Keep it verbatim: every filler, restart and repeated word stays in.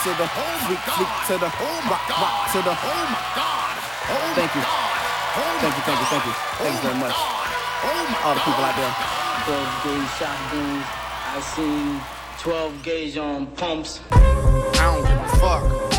to the freak, freak to the rock, rock to the. Oh my God! Oh thank you. Thank you, thank you, thank you. Thank you very much. All the people out there. twelve gauge shotguns. I seen twelve gauge on pumps. I don't give a fuck.